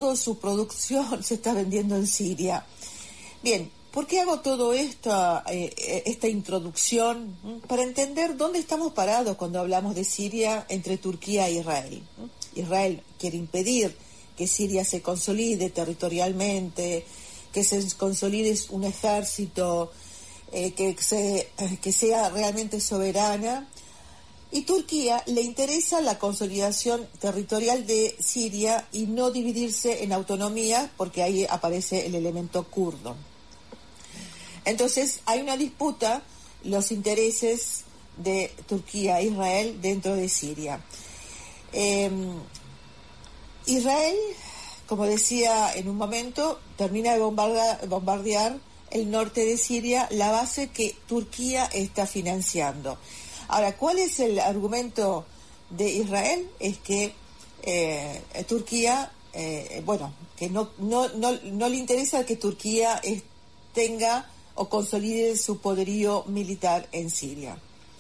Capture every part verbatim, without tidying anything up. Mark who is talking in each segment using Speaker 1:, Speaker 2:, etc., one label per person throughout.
Speaker 1: toda su producción se está vendiendo en Siria. Bien, ¿por qué hago todo esto, eh, esta introducción? Para entender dónde estamos parados cuando hablamos de Siria entre Turquía e Israel. Israel quiere impedir que Siria se consolide territorialmente, que se consolide un ejército, eh, que, se, que sea realmente soberana. Y Turquía le interesa la consolidación territorial de Siria y no dividirse en autonomía, porque ahí aparece el elemento kurdo. Entonces hay una disputa, los intereses de Turquía e Israel dentro de Siria. Eh, Israel, como decía en un momento, termina de bombardear, bombardear el norte de Siria, la base que Turquía está financiando. Ahora, ¿cuál es el argumento de Israel? Es que eh, Turquía, eh, bueno, que no, no, no, no le interesa que Turquía es, tenga o consolide su poderío militar en Siria.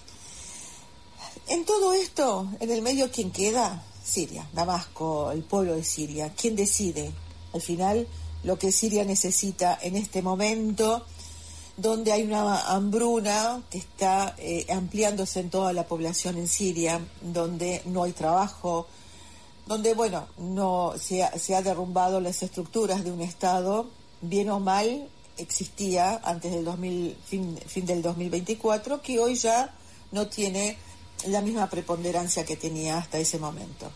Speaker 1: En todo esto, en el medio, ¿quién queda? Siria, Damasco, el pueblo de Siria. ¿Quién decide? Al final, lo que Siria necesita en este momento, donde hay una hambruna que está eh, ampliándose en toda la población en Siria, donde no hay trabajo, donde, bueno, no se ha, se ha derrumbado las estructuras de un Estado, bien o mal, existía antes del dos mil, fin, fin del dos mil veinticuatro, que hoy ya no tiene la misma preponderancia que tenía hasta ese momento.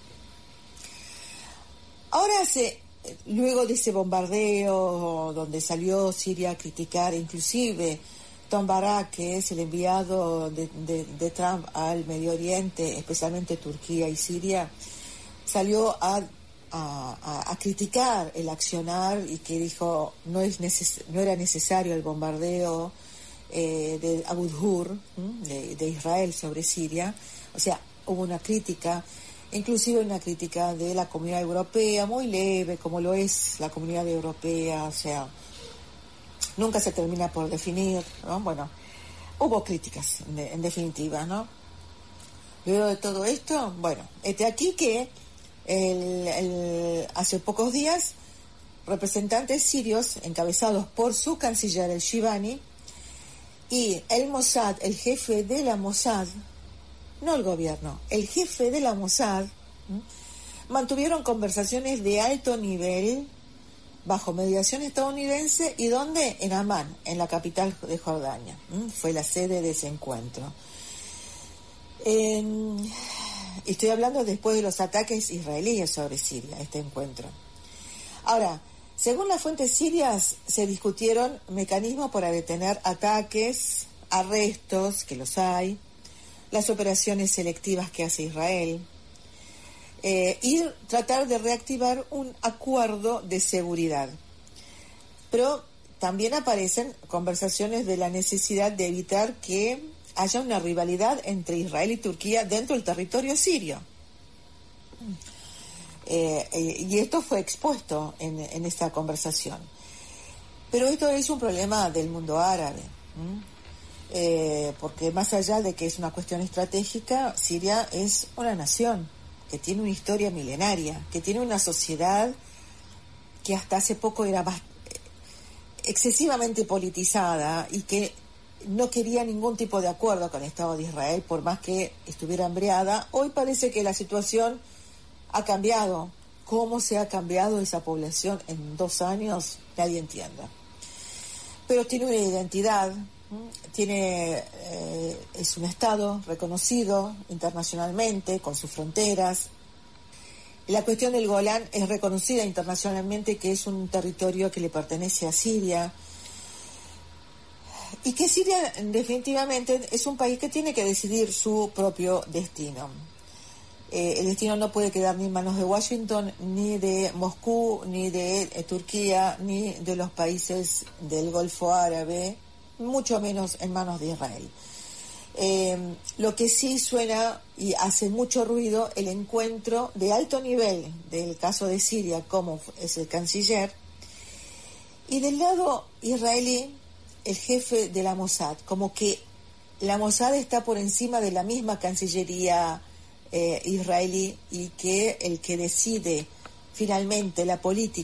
Speaker 1: Ahora se... Luego de ese bombardeo donde salió Siria a criticar, inclusive Tom Barak, que es el enviado de, de, de Trump al Medio Oriente, especialmente Turquía y Siria, salió a, a, a criticar el accionar y que dijo no, es neces- no era necesario el bombardeo eh, de Abu Ghur, de, de Israel sobre Siria. O sea, hubo una crítica, inclusive una crítica de la Comunidad Europea, muy leve, como lo es la Comunidad Europea, o sea, nunca se termina por definir, ¿no? Bueno, hubo críticas, en, de, en definitiva, ¿no? Luego de todo esto, bueno, este aquí que el, el, hace pocos días, representantes sirios, encabezados por su canciller, el Shibani, y el Mossad, el jefe de la Mossad, no el gobierno, el jefe de la Mossad, ¿m? mantuvieron conversaciones de alto nivel bajo mediación estadounidense. ¿Y dónde? En Amán, en la capital de Jordania. ¿m? Fue la sede de ese encuentro. En... Estoy hablando después de los ataques israelíes sobre Siria, este encuentro. Ahora, según las fuentes sirias, se discutieron mecanismos para detener ataques, arrestos, que los hay, las operaciones selectivas que hace Israel, eh, y tratar de reactivar un acuerdo de seguridad. Pero también aparecen conversaciones de la necesidad de evitar que haya una rivalidad entre Israel y Turquía dentro del territorio sirio. Eh, eh, y esto fue expuesto en, en esta conversación. Pero esto es un problema del mundo árabe. ¿m? Eh, porque más allá de que es una cuestión estratégica, Siria es una nación que tiene una historia milenaria, que tiene una sociedad que hasta hace poco era bast- excesivamente politizada y que no quería ningún tipo de acuerdo con el Estado de Israel, por más que estuviera hambreada. Hoy parece que la situación ha cambiado. ¿Cómo se ha cambiado esa población en dos años? Nadie entiende. Pero tiene una identidad. Tiene eh, es un estado reconocido internacionalmente con sus fronteras. La cuestión del Golán es reconocida internacionalmente, que es un territorio que le pertenece a Siria, y que Siria definitivamente es un país que tiene que decidir su propio destino. Eh, el destino no puede quedar ni en manos de Washington, ni de Moscú, ni de eh, Turquía, ni de los países del Golfo Árabe, mucho menos en manos de Israel. Eh, lo que sí suena y hace mucho ruido, el encuentro de alto nivel del caso de Siria, como es el canciller, y del lado israelí, el jefe de la Mossad, como que la Mossad está por encima de la misma Cancillería eh, israelí, y que el que decide finalmente la política